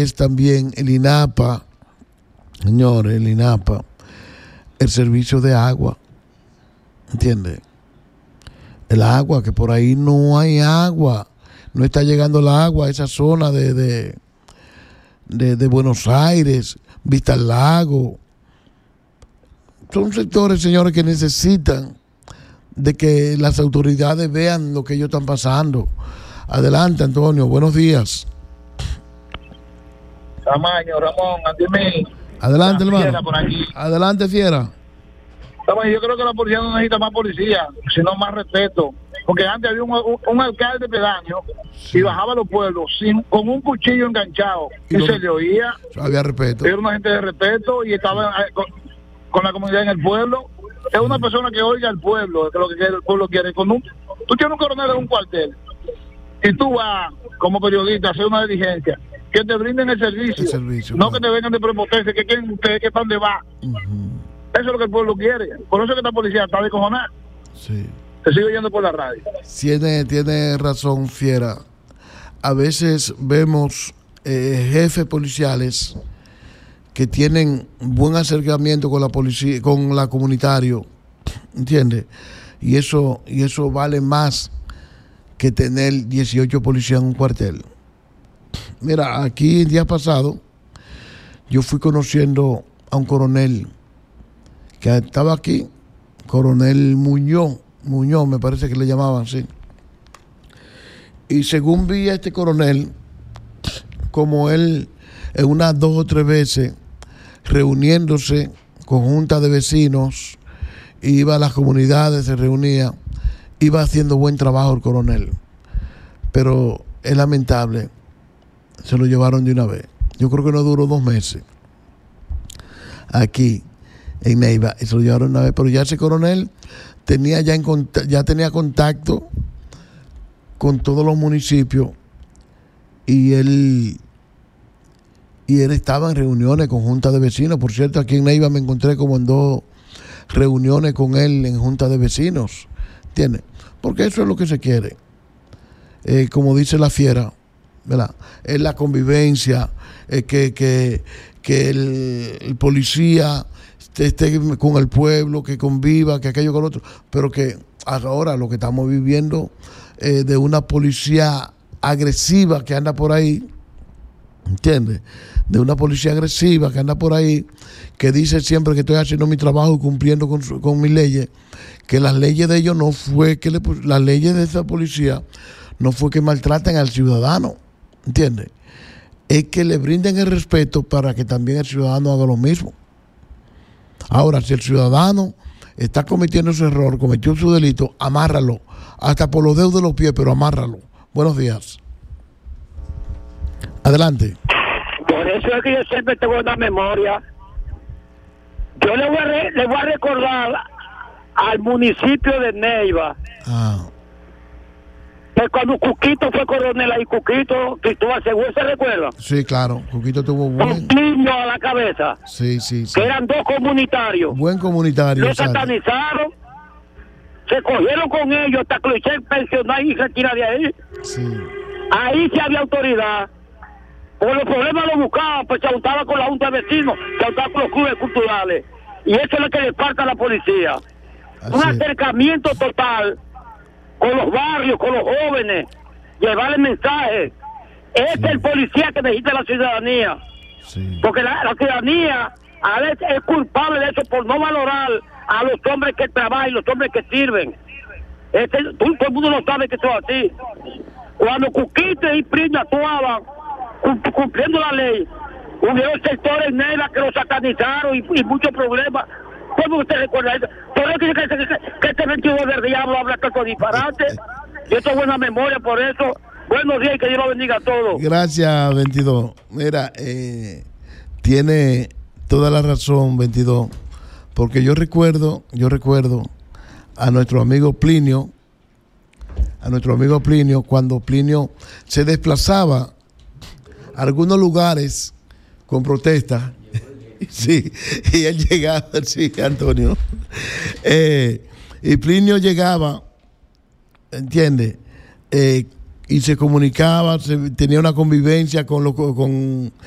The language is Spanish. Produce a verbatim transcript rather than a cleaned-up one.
es también el INAPA, señores, el INAPA, el servicio de agua, ¿entiendes? El agua, que por ahí no hay agua, no está llegando el agua a esa zona de, de, de, de Buenos Aires, Vista al Lago. Son sectores, señores, que necesitan de que las autoridades vean lo que ellos están pasando. Adelante, Antonio, buenos días. Tamaño, Ramón, Antimí. Adelante, hermano. Adelante, Fiera. Tamaño, yo creo que la policía no necesita más policía, sino más respeto. Porque antes había un, un, un alcalde pedáneo y bajaba a los pueblos sin, con un cuchillo enganchado y, y lo, se le oía. Había respeto. Era una gente de respeto y estaba con, con la comunidad en el pueblo. Es una persona que oiga al pueblo, que lo que el pueblo quiere. Con un, tú tienes un coronel en un cuartel y tú vas como periodista a hacer una diligencia, que te brinden el servicio, el servicio no claro. Que te vengan de prepotencia, que quieren ustedes, que para dónde va. Uh-huh. Eso es lo que el pueblo quiere. Por eso es que esta policía está de cojonar. Sí. Se sigue oyendo por la radio. Tiene, tiene razón, Fiera. A veces vemos eh, jefes policiales que tienen buen acercamiento con la policía, con la comunitario, ¿entiendes? Y eso, y eso vale más que tener dieciocho policías en un cuartel. Mira, aquí el día pasado yo fui conociendo a un coronel que estaba aquí, coronel Muñoz, Muñoz me parece que le llamaban así. Y según vi a este coronel, como él en unas dos o tres veces reuniéndose con juntas de vecinos, iba a las comunidades, se reunía, iba haciendo buen trabajo el coronel. Pero es lamentable, se lo llevaron de una vez. Yo creo que no duró dos meses aquí en Neiva, y se lo llevaron una vez, pero ya ese coronel tenía ya, en, ya tenía contacto con todos los municipios y él y él estaba en reuniones con juntas de vecinos. Por cierto, aquí en Neiva me encontré como en dos reuniones con él en juntas de vecinos, ¿entiendes? Porque eso es lo que se quiere, eh, como dice la Fiera, ¿verdad? Es la convivencia, eh, que, que, que el, el policía esté con el pueblo, que conviva, que aquello con lo otro, pero que ahora lo que estamos viviendo eh, de una policía agresiva que anda por ahí, ¿entiendes? De una policía agresiva que anda por ahí, que dice siempre que estoy haciendo mi trabajo y cumpliendo con, su, con mis leyes, que las leyes de ellos no fue que le, las leyes de esa policía no fue que maltraten al ciudadano, ¿entiendes? Es que le brinden el respeto para que también el ciudadano haga lo mismo. Ahora, si el ciudadano está cometiendo su error, cometió su delito, amárralo, hasta por los dedos de los pies, pero amárralo. Buenos días. Adelante. Por eso es que yo siempre tengo una memoria. Yo le voy a, re, le voy a recordar al municipio de Neiva. Ah. Que cuando Cuquito fue coronel ahí, Cuquito, Cristóbal Según, ¿se recuerda? Sí, claro, Cuquito tuvo buen... Un niño a la cabeza. Sí, sí, sí. Que eran dos comunitarios. Buen comunitario. Lo satanizaron, se cogieron con ellos hasta que lo hicieron pensionar y retirar de ahí. Sí. Ahí sí había autoridad. Por los problemas lo buscaban, pues se juntaba con la junta de vecinos, se juntaba con los clubes culturales. Y eso es lo que le falta a la policía. Así Un acercamiento es. total con los barrios, con los jóvenes, llevarle mensajes. Este sí. es el policía que necesita la ciudadanía. Sí. Porque la, la ciudadanía a veces es culpable de eso por no valorar a los hombres que trabajan y los hombres que sirven. Este, tú, todo el mundo lo sabe que eso es así. Cuando Cuquito y Prima actuaban cumpliendo la ley, hubieron sectores negros que lo satanizaron y, y muchos problemas. ¿Cómo usted recuerda eso? Por eso que, que, que, que este veintidós del diablo habla tanto disparate. Yo tengo buena memoria por eso. Buenos días y que Dios lo bendiga a todos. Gracias, veintidós. Mira, eh, tiene toda la razón, veintidós, porque yo recuerdo, yo recuerdo a nuestro amigo Plinio, a nuestro amigo Plinio, cuando Plinio se desplazaba a algunos lugares con protestas. Sí, y él llegaba, sí, Antonio. Eh, y Plinio llegaba, ¿entiendes? Eh, y se comunicaba, se, tenía una convivencia con, lo, con